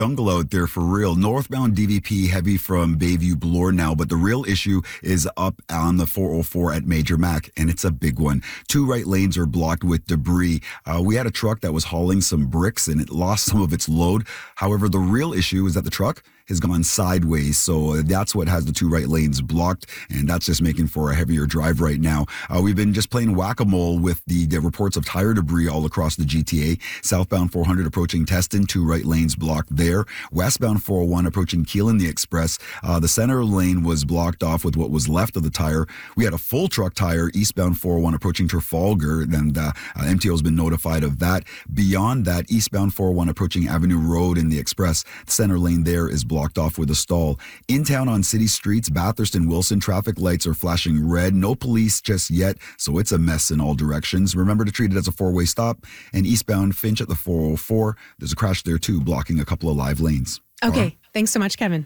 jungle out there for real. Northbound DVP heavy from Bayview Bloor now, but the real issue is up on the 404 at Major Mac, and it's a big one. 2 right lanes are blocked with debris. We had a truck that was hauling some bricks, and it lost some of its load. However, the real issue is that the truck has gone sideways, so that's what has the 2 right lanes blocked, and that's just making for a heavier drive right now. We've been just playing whack-a-mole with the reports of tire debris all across the GTA. Southbound 400 approaching Teston, 2 right lanes blocked there. Westbound 401 approaching Keelan the Express. The center lane was blocked off with what was left of the tire. We had a full truck tire eastbound 401 approaching Trafalgar, and MTO has been notified of that. Beyond that, eastbound 401 approaching Avenue Road in the Express, the center lane there is blocked off with a stall. In town on city streets, Bathurst and Wilson, traffic lights are flashing red. No police just yet, so it's a mess in all directions. Remember to treat it as a 4-way stop. And eastbound Finch at the 404, there's a crash there too, blocking a couple of live lanes. Okay, thanks so much, Kevin.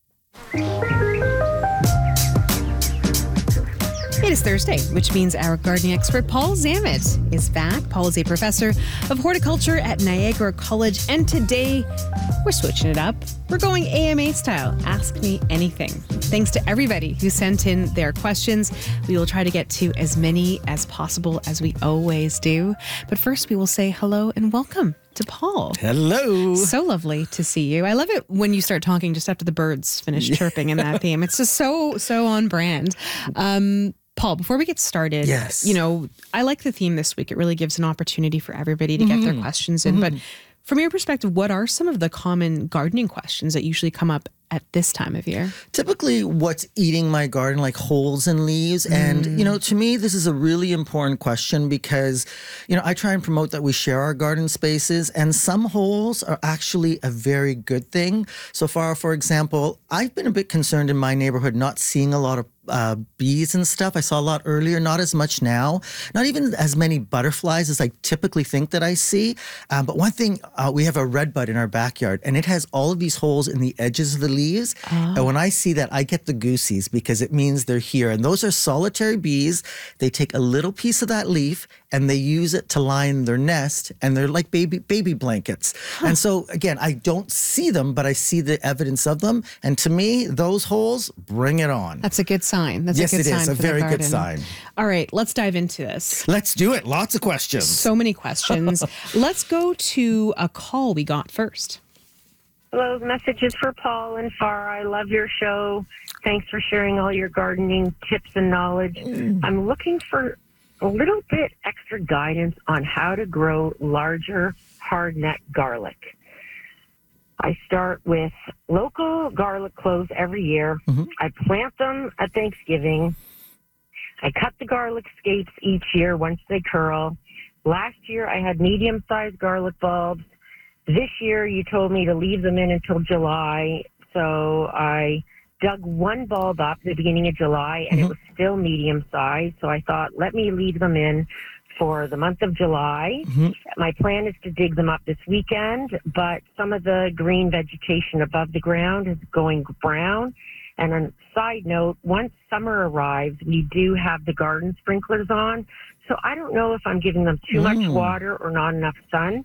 It is Thursday, which means our gardening expert, Paul Zammit, is back. Paul is a professor of horticulture at Niagara College, and today we're switching it up. We're going AMA style. Ask me anything. Thanks to everybody who sent in their questions. We will try to get to as many as possible, as we always do. But first, we will say hello and welcome to Paul. Hello. So lovely to see you. I love it when you start talking just after the birds finish chirping in that theme. It's just so on brand. Paul, before we get started, yes, I like the theme this week. It really gives an opportunity for everybody to get their questions in. But from your perspective, what are some of the common gardening questions that usually come up at this time of year? Typically, what's eating my garden, like holes in leaves. And, to me, this is a really important question because, I try and promote that we share our garden spaces, and some holes are actually a very good thing. So far, for example, I've been a bit concerned in my neighborhood not seeing a lot of bees and stuff. I saw a lot earlier, not as much now. Not even as many butterflies as I typically think that I see. But one thing, we have a redbud in our backyard, and it has all of these holes in the edges of the leaves. And when I see that, I get the goosies because it means they're here. And those are solitary bees. They take a little piece of that leaf and they use it to line their nest, and they're like baby blankets. And so, again, I don't see them, but I see the evidence of them. And to me, those holes, bring it on. That's a good sign. That's yes, a good sign. Yes, it is. A very good sign. All right, let's dive into this. Let's do it. Lots of questions. So many questions. Let's go to a call we got first. Hello, the message is for Paul and Farah. I love your show. Thanks for sharing all your gardening tips and knowledge. I'm looking for a little bit extra guidance on how to grow larger hardneck garlic. I start with local garlic cloves every year. I plant them at Thanksgiving. I cut the garlic scapes each year once they curl. Last year, I had medium-sized garlic bulbs. This year, you told me to leave them in until July, so I dug one bulb up at the beginning of July, and it was still medium-sized, so I thought, let me leave them in for the month of July. My plan is to dig them up this weekend, but some of the green vegetation above the ground is going brown. And on a side note, once summer arrives, we do have the garden sprinklers on, so I don't know if I'm giving them too much water or not enough sun.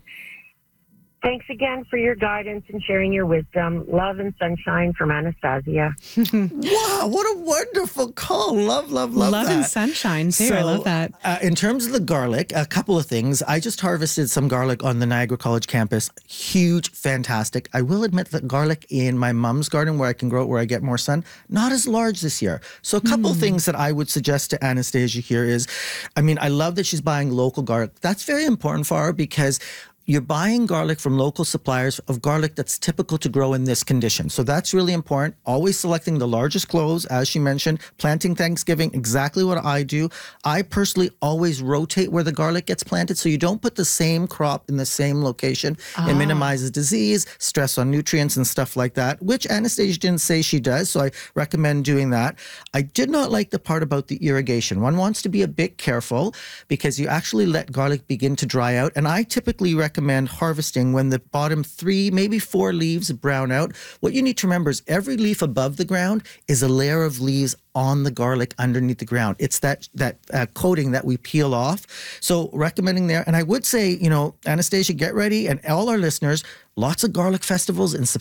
Thanks again for your guidance and sharing your wisdom. Love and sunshine from Anastasia. Wow, what a wonderful call. Love that. Love and sunshine, too. So, I love that. In terms of the garlic, a couple of things. I just harvested some garlic on the Niagara College campus. Huge, fantastic. I will admit that garlic in my mom's garden, where I can grow it, where I get more sun, not as large this year. So a couple of things that I would suggest to Anastasia here is, I love that she's buying local garlic. That's very important for her because you're buying garlic from local suppliers of garlic that's typical to grow in this condition. So that's really important. Always selecting the largest cloves, as she mentioned, planting Thanksgiving, exactly what I do. I personally always rotate where the garlic gets planted so you don't put the same crop in the same location. It minimizes disease, stress on nutrients and stuff like that, which Anastasia didn't say she does, so I recommend doing that. I did not like the part about the irrigation. One wants to be a bit careful because you actually let garlic begin to dry out, and I typically recommend harvesting when the bottom 3, maybe 4 leaves brown out. What you need to remember is every leaf above the ground is a layer of leaves on the garlic underneath the ground. It's that coating that we peel off. So recommending there. And I would say, Anastasia, get ready, and all our listeners, lots of garlic festivals in September.